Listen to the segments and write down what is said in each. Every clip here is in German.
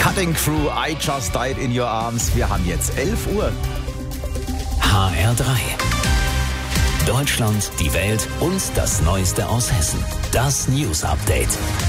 Cutting Crew, I Just Died in Your Arms. Wir haben jetzt 11 Uhr. HR3. Deutschland, die Welt und das Neueste aus Hessen. Das News Update.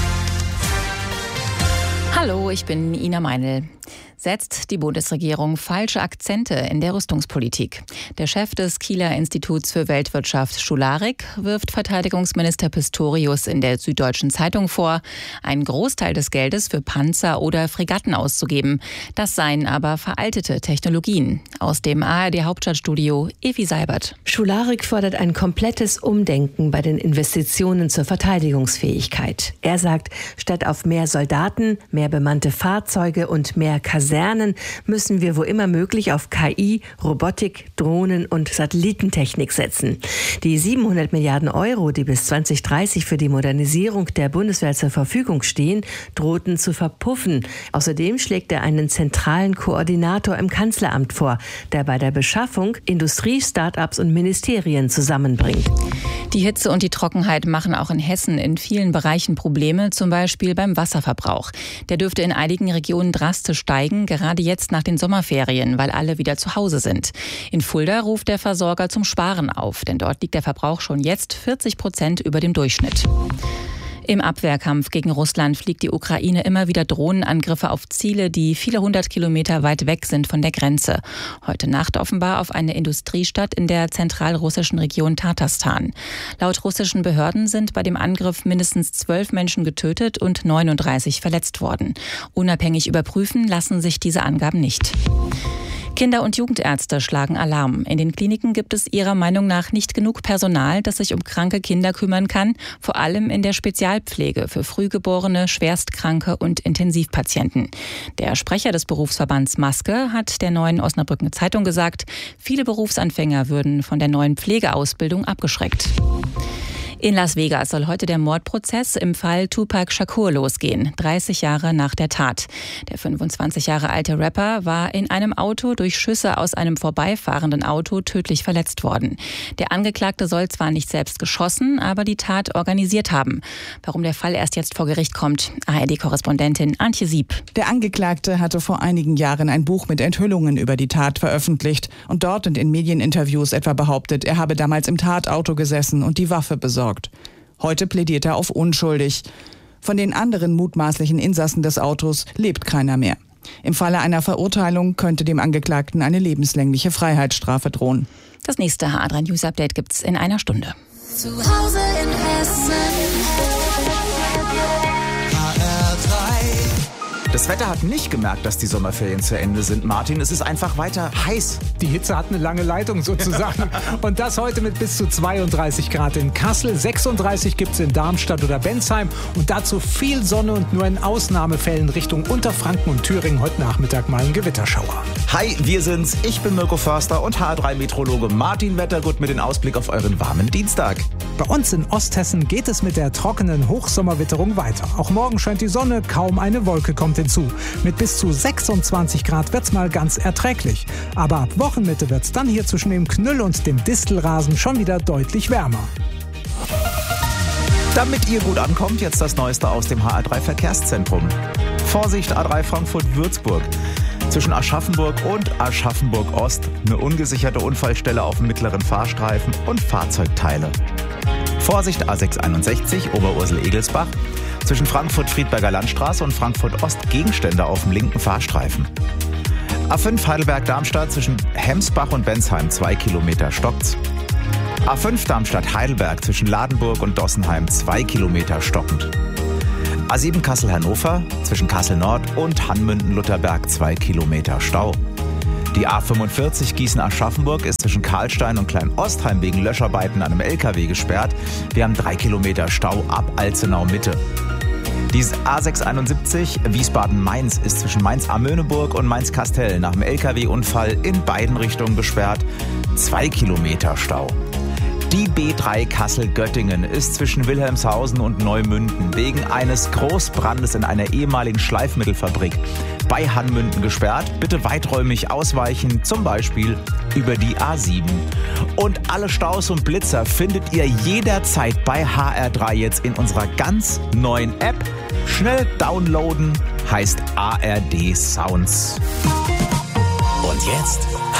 Hallo, ich bin Ina Meinl. Setzt die Bundesregierung falsche Akzente in der Rüstungspolitik? Der Chef des Kieler Instituts für Weltwirtschaft, Schularik, wirft Verteidigungsminister Pistorius in der Süddeutschen Zeitung vor, einen Großteil des Geldes für Panzer oder Fregatten auszugeben. Das seien aber veraltete Technologien. Aus dem ARD-Hauptstadtstudio Evi Seibert. Schularik fordert ein komplettes Umdenken bei den Investitionen zur Verteidigungsfähigkeit. Er sagt, statt auf mehr Soldaten, mehr bemannte Fahrzeuge und mehr Kasernen müssen wir wo immer möglich auf KI, Robotik, Drohnen und Satellitentechnik setzen. Die 700 Milliarden Euro, die bis 2030 für die Modernisierung der Bundeswehr zur Verfügung stehen, drohten zu verpuffen. Außerdem schlägt er einen zentralen Koordinator im Kanzleramt vor, der bei der Beschaffung Industrie, Start-ups und Ministerien zusammenbringt. Die Hitze und die Trockenheit machen auch in Hessen in vielen Bereichen Probleme, zum Beispiel beim Wasserverbrauch. Der dürfte in einigen Regionen drastisch steigen, gerade jetzt nach den Sommerferien, weil alle wieder zu Hause sind. In Fulda ruft der Versorger zum Sparen auf, denn dort liegt der Verbrauch schon jetzt 40% über dem Durchschnitt. Im Abwehrkampf gegen Russland fliegt die Ukraine immer wieder Drohnenangriffe auf Ziele, die viele 100 Kilometer weit weg sind von der Grenze. Heute Nacht offenbar auf eine Industriestadt in der zentralrussischen Region Tatarstan. Laut russischen Behörden sind bei dem Angriff mindestens 12 Menschen getötet und 39 verletzt worden. Unabhängig überprüfen lassen sich diese Angaben nicht. Kinder- und Jugendärzte schlagen Alarm. In den Kliniken gibt es ihrer Meinung nach nicht genug Personal, das sich um kranke Kinder kümmern kann, vor allem in der Spezialpflege für Frühgeborene, Schwerstkranke und Intensivpatienten. Der Sprecher des Berufsverbands Maske hat der Neuen Osnabrücker Zeitung gesagt, viele Berufsanfänger würden von der neuen Pflegeausbildung abgeschreckt. In Las Vegas soll heute der Mordprozess im Fall Tupac Shakur losgehen, 30 Jahre nach der Tat. Der 25 Jahre alte Rapper war in einem Auto durch Schüsse aus einem vorbeifahrenden Auto tödlich verletzt worden. Der Angeklagte soll zwar nicht selbst geschossen, aber die Tat organisiert haben. Warum der Fall erst jetzt vor Gericht kommt, ARD-Korrespondentin Antje Sieb. Der Angeklagte hatte vor einigen Jahren ein Buch mit Enthüllungen über die Tat veröffentlicht und dort und in Medieninterviews etwa behauptet, er habe damals im Tatauto gesessen und die Waffe besorgt. Heute plädiert er auf unschuldig. Von den anderen mutmaßlichen Insassen des Autos lebt keiner mehr. Im Falle einer Verurteilung könnte dem Angeklagten eine lebenslängliche Freiheitsstrafe drohen. Das nächste HR3 News Update gibt's in einer Stunde. Zu Hause in Hessen. Das Wetter hat nicht gemerkt, dass die Sommerferien zu Ende sind, Martin. Es ist einfach weiter heiß. Die Hitze hat eine lange Leitung sozusagen. Und das heute mit bis zu 32 Grad in Kassel. 36 gibt es in Darmstadt oder Bensheim. Und dazu viel Sonne und nur in Ausnahmefällen Richtung Unterfranken und Thüringen heute Nachmittag mal ein Gewitterschauer. Hi, wir sind's. Ich bin Mirko Förster und HR3-Meteorologe Martin Wettergut mit dem Ausblick auf euren warmen Dienstag. Bei uns in Osthessen geht es mit der trockenen Hochsommerwitterung weiter. Auch morgen scheint die Sonne, kaum eine Wolke kommt hinzu. Mit bis zu 26 Grad wird's mal ganz erträglich. Aber ab Wochenmitte wird's dann hier zwischen dem Knüll und dem Distelrasen schon wieder deutlich wärmer. Damit ihr gut ankommt, jetzt das Neueste aus dem HR3 Verkehrszentrum. Vorsicht A3 Frankfurt-Würzburg. Zwischen Aschaffenburg und Aschaffenburg-Ost eine ungesicherte Unfallstelle auf dem mittleren Fahrstreifen und Fahrzeugteile. Vorsicht A661 Oberursel-Egelsbach. Zwischen Frankfurt-Friedberger Landstraße und Frankfurt-Ost Gegenstände auf dem linken Fahrstreifen. A5 Heidelberg-Darmstadt zwischen Hemsbach und Bensheim 2 Kilometer stockt's. A5 Darmstadt-Heidelberg zwischen Ladenburg und Dossenheim 2 Kilometer stockend. A7 Kassel-Hannover zwischen Kassel-Nord und Hanmünden-Lutherberg 2 Kilometer Stau. Die A45 Gießen-Aschaffenburg ist zwischen Karlstein und Klein-Ostheim wegen Löscharbeiten an einem LKW gesperrt. Wir haben 3 Kilometer Stau ab Alzenau-Mitte. Die A671 Wiesbaden-Mainz ist zwischen Mainz-Amöneburg und Mainz-Kastel nach dem LKW-Unfall in beiden Richtungen gesperrt. 2 Kilometer Stau. Die B3 Kassel-Göttingen ist zwischen Wilhelmshausen und Neumünden wegen eines Großbrandes in einer ehemaligen Schleifmittelfabrik bei Hanmünden gesperrt. Bitte weiträumig ausweichen, zum Beispiel über die A7. Und alle Staus und Blitzer findet ihr jederzeit bei HR3 jetzt in unserer ganz neuen App. Schnell downloaden, heißt ARD Sounds. Und jetzt